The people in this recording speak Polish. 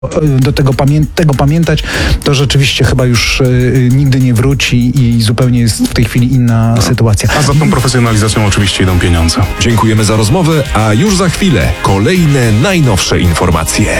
tego pamiętać, to rzeczywiście chyba już nigdy nie wróci i zupełnie jest w tej chwili inna sytuacja. A za tą profesjonalizacją oczywiście idą pieniądze. Dziękujemy za rozmowę, a już za chwilę kolejne najnowsze informacje.